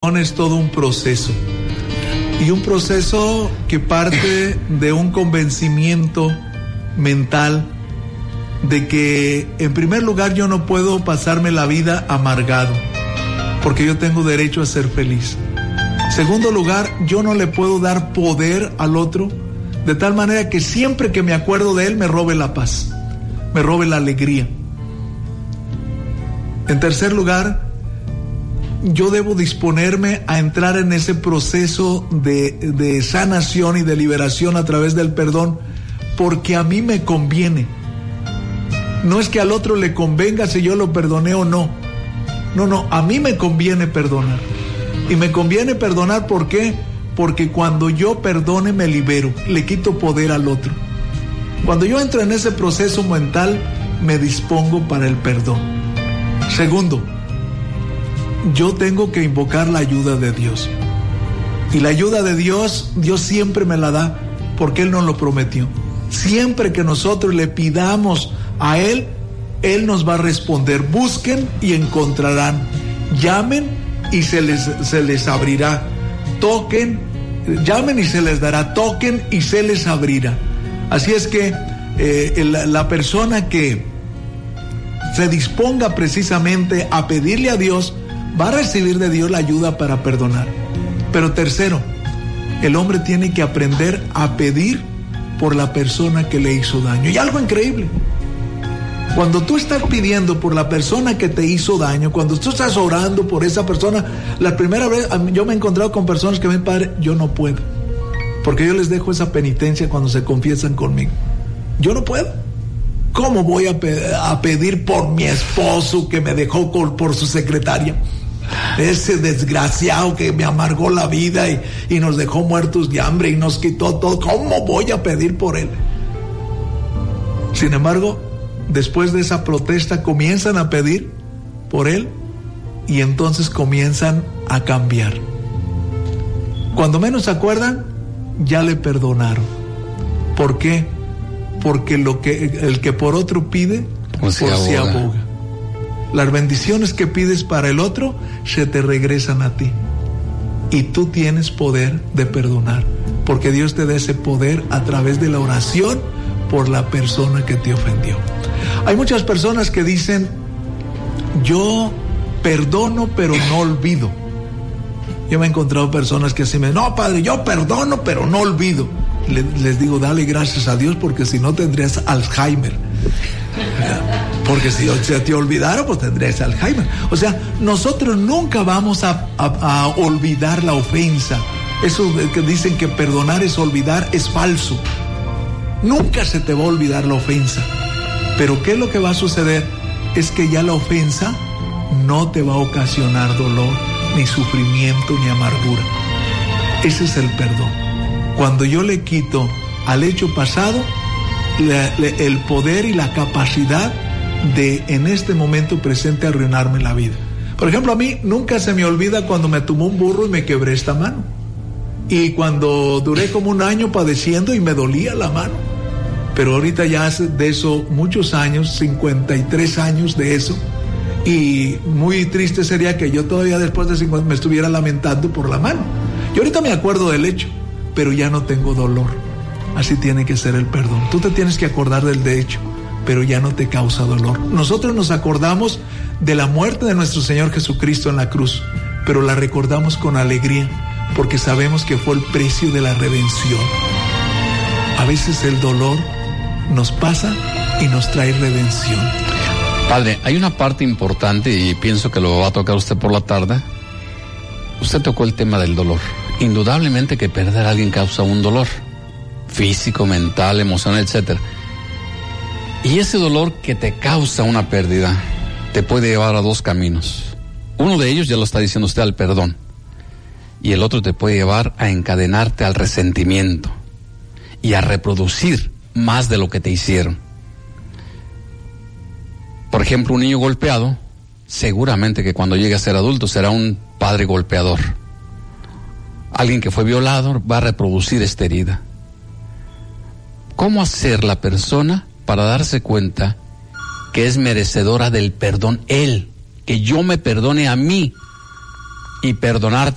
es todo un proceso. Y un proceso que parte de un convencimiento mental de que, en primer lugar, yo no puedo pasarme la vida amargado, porque yo tengo derecho a ser feliz. Segundo lugar, yo no le puedo dar poder al otro de tal manera que siempre que me acuerdo de él me robe la paz, me robe la alegría. En tercer lugar, yo debo disponerme a entrar en ese proceso de sanación y de liberación a través del perdón, porque a mí me conviene. No es que al otro le convenga si yo lo perdoné o no. No, a mí me conviene perdonar. Y me conviene perdonar, ¿por qué? Porque cuando yo perdone me libero, le quito poder al otro. Cuando yo entro en ese proceso mental, me dispongo para el perdón. Segundo, yo tengo que invocar la ayuda de Dios. Y la ayuda de Dios, Dios siempre me la da, porque Él nos lo prometió. Siempre que nosotros le pidamos a Él, Él nos va a responder. Busquen y encontrarán. Llamen y se les abrirá. Toquen, llamen y se les dará. Toquen y se les abrirá. Así es que la persona que se disponga precisamente a pedirle a Dios, va a recibir de Dios la ayuda para perdonar. Pero tercero, el hombre tiene que aprender a pedir por la persona que le hizo daño. Y algo increíble, cuando tú estás pidiendo por la persona que te hizo daño, cuando tú estás orando por esa persona, la primera vez yo me he encontrado con personas que me dicen: padre, yo no puedo, porque yo les dejo esa penitencia cuando se confiesan conmigo. Yo no puedo. ¿Cómo voy a pedir por mi esposo que me dejó por su secretaria? Ese desgraciado que me amargó la vida y nos dejó muertos de hambre y nos quitó todo. ¿Cómo voy a pedir por él? Sin embargo, después de esa protesta comienzan a pedir por él y entonces comienzan a cambiar. Cuando menos se acuerdan, ya le perdonaron. ¿Por qué? Porque el que por otro pide, por sí aboga. Las bendiciones que pides para el otro se te regresan a ti. Y tú tienes poder de perdonar, porque Dios te da ese poder a través de la oración por la persona que te ofendió. Hay muchas personas que dicen: yo perdono pero no olvido. Yo me he encontrado personas que así no, padre, yo perdono pero no olvido. Les digo: dale gracias a Dios, porque si no tendrías Alzheimer. Porque si se te olvidara, pues tendrías Alzheimer. O sea, nosotros nunca vamos a olvidar la ofensa. Eso de que dicen que perdonar es olvidar es falso. Nunca se te va a olvidar la ofensa. Pero ¿qué es lo que va a suceder? Es que ya la ofensa no te va a ocasionar dolor, ni sufrimiento, ni amargura. Ese es el perdón. Cuando yo le quito al hecho pasado el poder y la capacidad de en este momento presente arruinarme la vida. Por ejemplo, a mí nunca se me olvida cuando me tumbó un burro y me quebré esta mano. Y cuando duré como un año padeciendo y me dolía la mano. Pero ahorita ya hace de eso muchos años, 53 años de eso. Y muy triste sería que yo todavía después de 50 me estuviera lamentando por la mano. Yo ahorita me acuerdo del hecho, pero ya no tengo dolor. Así tiene que ser el perdón. Tú te tienes que acordar del hecho, pero ya no te causa dolor. Nosotros nos acordamos de la muerte de nuestro Señor Jesucristo en la cruz, pero la recordamos con alegría, porque sabemos que fue el precio de la redención. A veces el dolor nos pasa y nos trae redención. Padre, hay una parte importante y pienso que lo va a tocar usted por la tarde. Usted tocó el tema del dolor. Indudablemente que perder a alguien causa un dolor físico, mental, emocional, etcétera. Y ese dolor que te causa una pérdida te puede llevar a dos caminos. Uno de ellos, ya lo está diciendo usted, al perdón. Y el otro te puede llevar a encadenarte al resentimiento y a reproducir más de lo que te hicieron. Por ejemplo, un niño golpeado, seguramente que cuando llegue a ser adulto será un padre golpeador. Alguien que fue violado va a reproducir esta herida. ¿Cómo hacer la persona para darse cuenta que es merecedora del perdón? Él, que yo me perdone a mí y perdonar